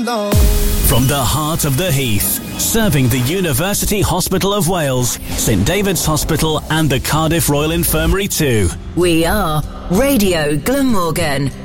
alone. From the heart of the Heath, serving the University Hospital of Wales, St David's Hospital and the Cardiff Royal Infirmary too. We are Radio Glamorgan.